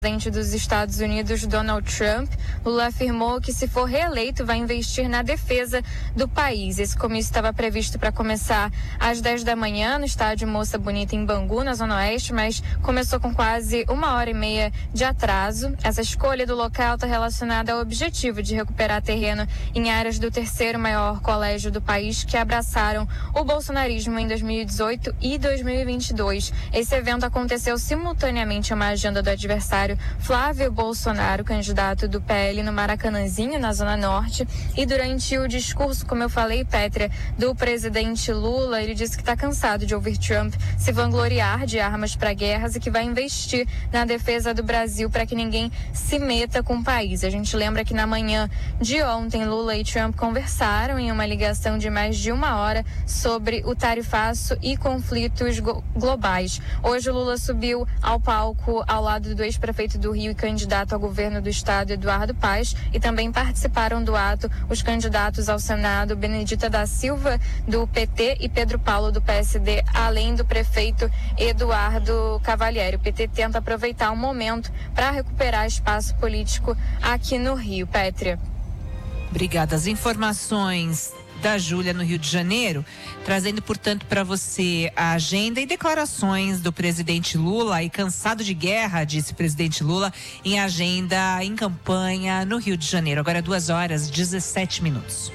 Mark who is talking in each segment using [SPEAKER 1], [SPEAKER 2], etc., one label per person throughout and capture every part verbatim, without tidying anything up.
[SPEAKER 1] presidente dos Estados Unidos, Donald Trump, Lula afirmou que, se for reeleito, vai investir na defesa do país. Esse comício estava previsto para começar às dez da manhã no estádio Moça Bonita, em Bangu, na Zona Oeste, mas começou com quase uma hora e meia de atraso. Essa escolha do local está relacionada ao objetivo de recuperar terreno em áreas do terceiro maior colégio do país, que abraçaram o bolsonarismo em dois mil e dezoito e dois mil e vinte e dois. Esse evento aconteceu simultaneamente a uma agenda do adversário Flávio Bolsonaro, candidato do P L no Maracanãzinho, na Zona Norte. E durante o discurso, como eu falei, Pétria, do presidente Lula, ele disse que está cansado de ouvir Trump se vangloriar de armas para guerras e que vai investir na defesa do Brasil para que ninguém se meta com o país. A gente lembra que na manhã de ontem, Lula e Trump conversaram em uma ligação de mais de uma hora sobre o tarifaço e conflitos globais. Hoje, Lula subiu ao palco ao lado do ex-prefeito do Rio e candidato ao governo do estado, Eduardo Paes, e também participaram do ato os candidatos ao Senado, Benedita da Silva, do P T, e Pedro Paulo, do P S D, além do prefeito Eduardo Cavalieri. O P T tenta aproveitar o momento para recuperar espaço político aqui no Rio. Pétria.
[SPEAKER 2] Obrigada. As informações da Júlia no Rio de Janeiro, trazendo, portanto, para você a agenda e declarações do presidente Lula. E cansado de guerra, disse o presidente Lula, em agenda, em campanha no Rio de Janeiro. Agora duas horas, dezessete minutos.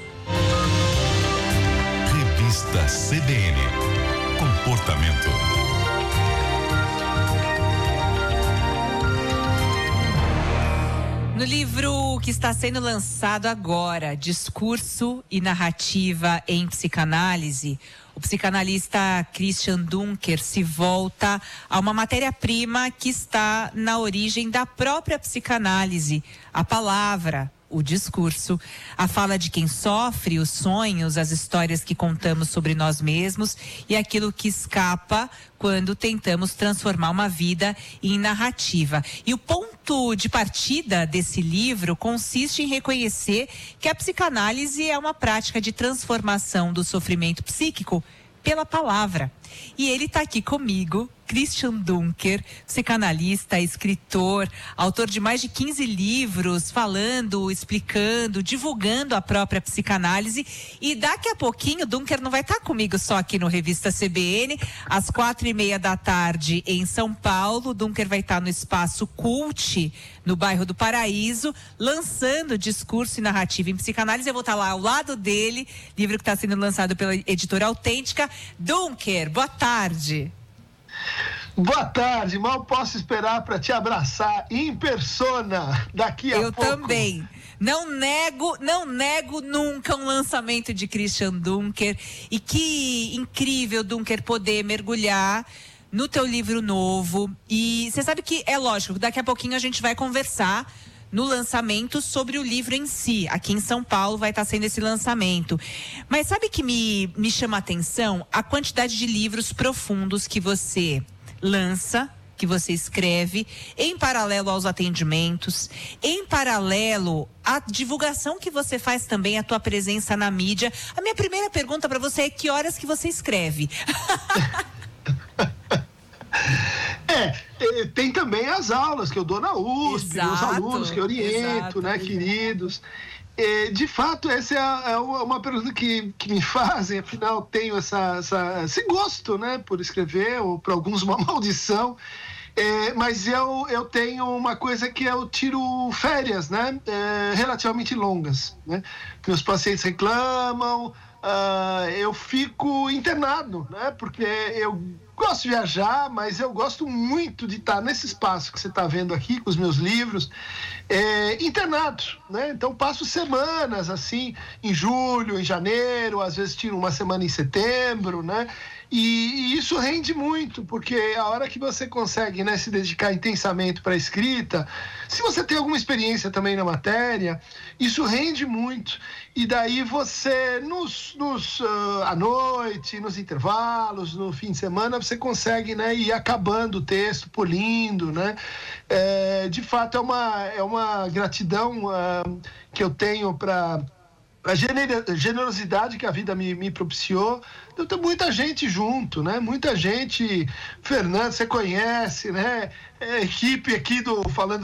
[SPEAKER 3] Revista C B N. Comportamento.
[SPEAKER 2] No livro que está sendo lançado agora, Discurso e Narrativa em Psicanálise, o psicanalista Christian Dunker se volta a uma matéria-prima que está na origem da própria psicanálise, a palavra, o discurso, a fala de quem sofre, os sonhos, as histórias que contamos sobre nós mesmos e aquilo que escapa quando tentamos transformar uma vida em narrativa. E o ponto de partida desse livro consiste em reconhecer que a psicanálise é uma prática de transformação do sofrimento psíquico pela palavra. E ele está aqui comigo, Christian Dunker, psicanalista, escritor, autor de mais de quinze livros, falando, explicando, divulgando a própria psicanálise. E daqui a pouquinho, Dunker não vai estar comigo só aqui no Revista C B N, às quatro e meia da tarde em São Paulo. Dunker vai estar no Espaço Cult, no bairro do Paraíso, lançando Discurso e Narrativa em Psicanálise. Eu vou estar lá ao lado dele, livro que está sendo lançado pela editora Autêntica. Dunker, boa tarde.
[SPEAKER 4] Boa tarde, mal posso esperar para te abraçar em persona daqui a
[SPEAKER 2] Eu
[SPEAKER 4] pouco.
[SPEAKER 2] Eu também. Não nego, não nego nunca um lançamento de Christian Dunker. E que incrível, Dunker, poder mergulhar no teu livro novo. E você sabe que é lógico, daqui a pouquinho a gente vai conversar no lançamento sobre o livro em si. Aqui em São Paulo vai estar sendo esse lançamento. Mas sabe que me, me chama a atenção? A quantidade de livros profundos que você lança, que você escreve, em paralelo aos atendimentos, em paralelo à divulgação que você faz também, a tua presença na mídia. A minha primeira pergunta para você é: que horas que você escreve?
[SPEAKER 4] É, tem também as aulas que eu dou na U S P,
[SPEAKER 2] Exato,
[SPEAKER 4] os alunos que eu oriento,
[SPEAKER 2] exato,
[SPEAKER 4] né, queridos. É, de fato, essa é, a, é uma pergunta que, que me fazem, afinal tenho essa, essa, esse gosto, né, por escrever, ou para alguns uma maldição. É, mas eu, eu tenho uma coisa que eu tiro férias, né, é, relativamente longas, né? Meus pacientes reclamam, uh, eu fico internado, né, porque eu gosto de viajar, mas eu gosto muito de estar nesse espaço que você está vendo aqui, com os meus livros, é, internado, né? Então passo semanas assim, em julho, em janeiro, às vezes tiro uma semana em setembro, né? E, e isso rende muito, porque a hora que você consegue, né, se dedicar intensamente para a escrita, se você tem alguma experiência também na matéria, isso rende muito. E daí você, nos, nos, uh, à noite, nos intervalos, no fim de semana, você consegue, né, ir acabando o texto, polindo, né? É, de fato, é uma, é uma gratidão uh, que eu tenho para a generosidade que a vida me, me propiciou. Eu tenho muita gente junto, né? Muita gente. Fernando, você conhece, né? É, equipe aqui do Falando